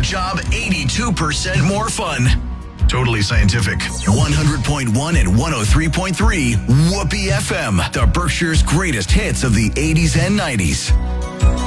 job 82% more fun. Totally scientific. 100.1 and 103.3 Whoopee FM. The Berkshire's greatest hits of the 80s and 90s.